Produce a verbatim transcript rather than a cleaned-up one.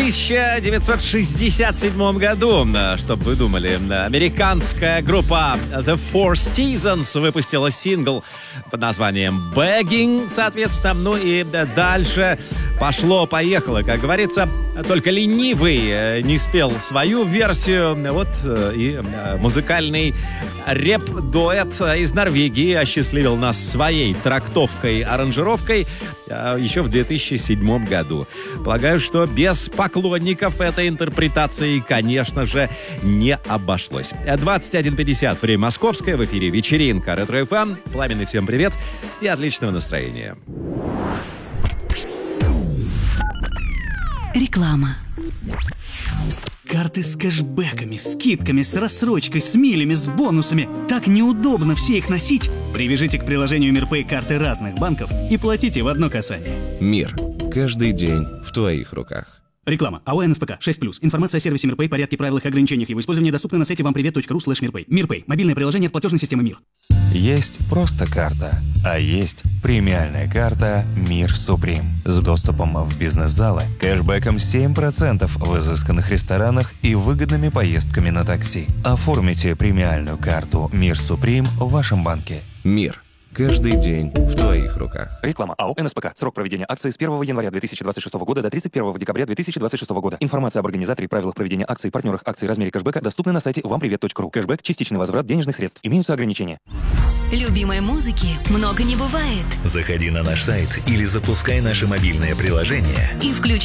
тысяча девятьсот шестьдесят седьмом году, чтобы вы думали, американская группа The Four Seasons выпустила сингл под названием Begging, соответственно. Ну и дальше пошло-поехало. Как говорится, только ленивый не спел свою версию. Вот и музыкальный рэп-дуэт из Норвегии осчастливил нас своей трактовкой-аранжировкой еще в две тысячи седьмом году. Полагаю, что без поклонников этой интерпретации, конечно же, не обошлось. двадцать один пятьдесят, время московское, в эфире вечеринка Ретро-эф эм. Пламенный всем привет и отличного настроения. Реклама. Карты с кэшбэками, скидками, с рассрочкой, с милями, с бонусами. Так неудобно все их носить. Привяжите к приложению МирПэй карты разных банков и платите в одно касание. Мир. Каждый день в твоих руках. Реклама. АО НСПК шесть плюс. Информация о сервисе МирПэй, порядке, правилах и ограничениях его использования доступна на сайте вампривет точка ру слэш мирпэй. МирПэй. Мобильное приложение от платежной системы Мир. Есть просто карта, а есть премиальная карта Мир Суприм с доступом в бизнес-залы, кэшбэком семь процентов в изысканных ресторанах и выгодными поездками на такси. Оформите премиальную карту Мир Суприм в вашем банке. Мир. Каждый день в твоих руках. Реклама. АО НСПК. Срок проведения акции с первого января две тысячи двадцать шестого года до тридцать первого декабря две тысячи двадцать шестого года. Информация об организаторе, правилах проведения акций, партнерах акций, размере кэшбэка доступны на сайте вампривет точка ру. Кэшбэк – частичный возврат денежных средств. Имеются ограничения. Любимой музыки много не бывает. Заходи на наш сайт или запускай наше мобильное приложение И включи